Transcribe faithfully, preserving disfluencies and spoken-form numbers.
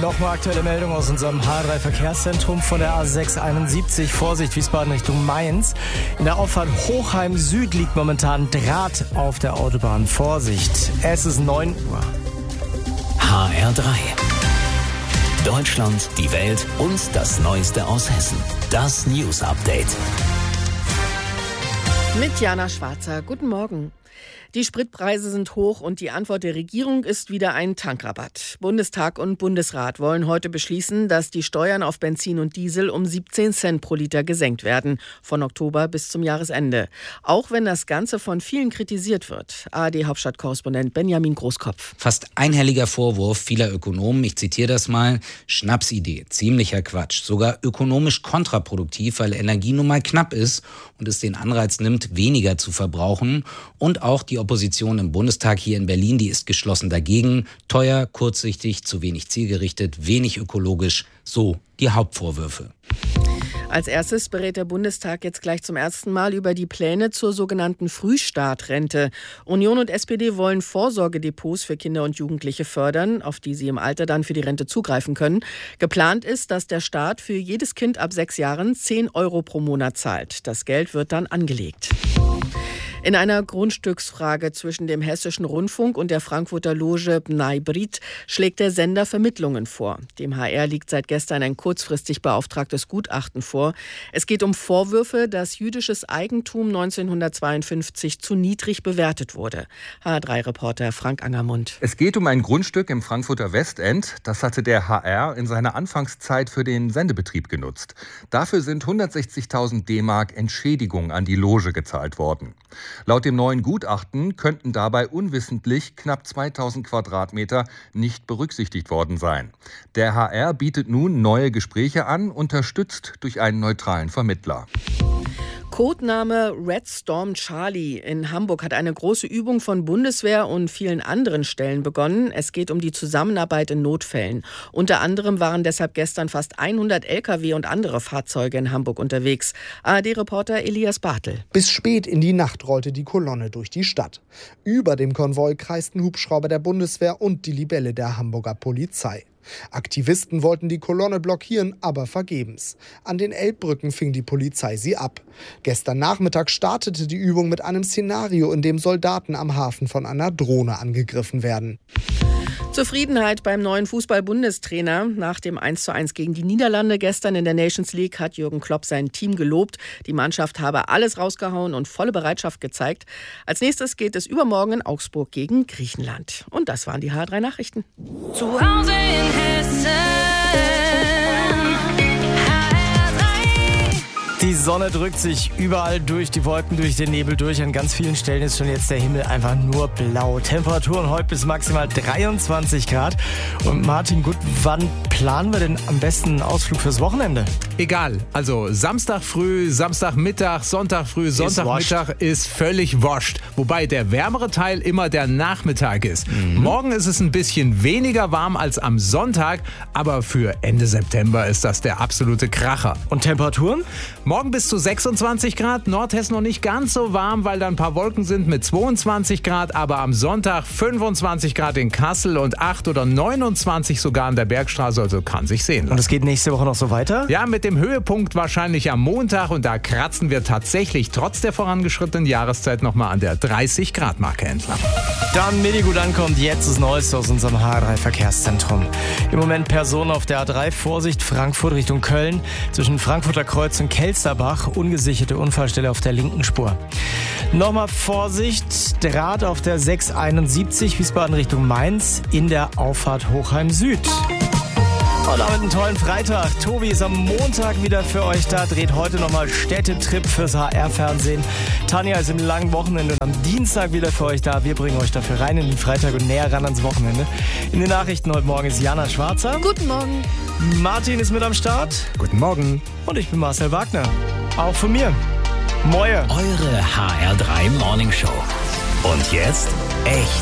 Nochmal aktuelle Meldung aus unserem H drei Verkehrszentrum von der A sechs einundsiebzig. Vorsicht, Wiesbaden Richtung Mainz. In der Auffahrt Hochheim Süd liegt momentan Draht auf der Autobahn. Vorsicht, es ist neun Uhr. H R drei. Deutschland, die Welt und das Neueste aus Hessen. Das News Update. Mit Jana Schwarzer. Guten Morgen. Die Spritpreise sind hoch und die Antwort der Regierung ist wieder ein Tankrabatt. Bundestag und Bundesrat wollen heute beschließen, dass die Steuern auf Benzin und Diesel um siebzehn Cent pro Liter gesenkt werden, von Oktober bis zum Jahresende. Auch wenn das Ganze von vielen kritisiert wird. A R D-Hauptstadtkorrespondent Benjamin Großkopf. Fast einhelliger Vorwurf vieler Ökonomen, ich zitiere das mal, Schnapsidee, ziemlicher Quatsch, sogar ökonomisch kontraproduktiv, weil Energie nun mal knapp ist und es den Anreiz nimmt, weniger zu verbrauchen. Und auch die Opposition im Bundestag hier in Berlin, die ist geschlossen dagegen. Teuer, kurzsichtig, zu wenig zielgerichtet, wenig ökologisch. So die Hauptvorwürfe. Als erstes berät der Bundestag jetzt gleich zum ersten Mal über die Pläne zur sogenannten Frühstartrente. Union und S P D wollen Vorsorgedepots für Kinder und Jugendliche fördern, auf die sie im Alter dann für die Rente zugreifen können. Geplant ist, dass der Staat für jedes Kind ab sechs Jahren zehn Euro pro Monat zahlt. Das Geld wird dann angelegt. In einer Grundstücksfrage zwischen dem Hessischen Rundfunk und der Frankfurter Loge Bnei Brit schlägt der Sender Vermittlungen vor. Dem H R liegt seit gestern ein kurzfristig beauftragtes Gutachten vor. Es geht um Vorwürfe, dass jüdisches Eigentum neunzehnhundertzweiundfünfzig zu niedrig bewertet wurde. H R drei Reporter Frank Angermund. Es geht um ein Grundstück im Frankfurter Westend. Das hatte der H R in seiner Anfangszeit für den Sendebetrieb genutzt. Dafür sind hundertsechzigtausend D-Mark Entschädigung an die Loge gezahlt worden. Laut dem neuen Gutachten könnten dabei unwissentlich knapp zweitausend Quadratmeter nicht berücksichtigt worden sein. Der H R bietet nun neue Gespräche an, unterstützt durch einen neutralen Vermittler. Codename Red Storm Charlie in Hamburg hat eine große Übung von Bundeswehr und vielen anderen Stellen begonnen. Es geht um die Zusammenarbeit in Notfällen. Unter anderem waren deshalb gestern fast hundert L K W und andere Fahrzeuge in Hamburg unterwegs. A R D-Reporter Elias Bartel. Bis spät in die Nacht rollte die Kolonne durch die Stadt. Über dem Konvoi kreisten Hubschrauber der Bundeswehr und die Libelle der Hamburger Polizei. Aktivisten wollten die Kolonne blockieren, aber vergebens. An den Elbbrücken fing die Polizei sie ab. Gestern Nachmittag startete die Übung mit einem Szenario, in dem Soldaten am Hafen von einer Drohne angegriffen werden. Zufriedenheit beim neuen Fußball-Bundestrainer. Nach dem eins zu eins gegen die Niederlande gestern in der Nations League hat Jürgen Klopp sein Team gelobt. Die Mannschaft habe alles rausgehauen und volle Bereitschaft gezeigt. Als nächstes geht es übermorgen in Augsburg gegen Griechenland. Und das waren die H drei Nachrichten. Zu Hause in Hessen. Die Sonne drückt sich überall durch die Wolken, durch den Nebel durch. An ganz vielen Stellen ist schon jetzt der Himmel einfach nur blau. Temperaturen heute bis maximal dreiundzwanzig Grad. Und Martin, gut, wann planen wir denn am besten einen Ausflug fürs Wochenende? Egal. Also Samstag früh, Samstagmittag, Sonntag früh, Sonntagmittag ist, ist völlig wurscht. Wobei der wärmere Teil immer der Nachmittag ist. Mhm. Morgen ist es ein bisschen weniger warm als am Sonntag, aber für Ende September ist das der absolute Kracher. Und Temperaturen? Morgen bis zu sechsundzwanzig Grad, Nordhessen noch nicht ganz so warm, weil da ein paar Wolken sind mit zweiundzwanzig Grad, aber am Sonntag fünfundzwanzig Grad in Kassel und acht oder neunundzwanzig sogar an der Bergstraße, also kann sich sehen lassen. Und es geht nächste Woche noch so weiter? Ja, mit dem Höhepunkt wahrscheinlich am Montag und da kratzen wir tatsächlich trotz der vorangeschrittenen Jahreszeit nochmal an der dreißig Grad Marke entlang. Dann, Medi, gut ankommt, jetzt das Neueste aus unserem H drei Verkehrszentrum. Im Moment Personen auf der A drei, Vorsicht, Frankfurt Richtung Köln, zwischen Frankfurter Kreuz und Kelsterbach, ungesicherte Unfallstelle auf der linken Spur. Nochmal Vorsicht, Draht auf der sechs einundsiebzig, Wiesbaden Richtung Mainz, in der Auffahrt Hochheim Süd. Und damit einen tollen Freitag. Tobi ist am Montag wieder für euch da, dreht heute nochmal Städtetrip fürs H R-Fernsehen. Tanja ist im langen Wochenende und am Dienstag wieder für euch da. Wir bringen euch dafür rein in den Freitag und näher ran ans Wochenende. In den Nachrichten heute Morgen ist Jana Schwarzer. Guten Morgen. Martin ist mit am Start. Guten Morgen. Und ich bin Marcel Wagner. Auch von mir. Moje. Eure H R drei Morning Show. Und jetzt echt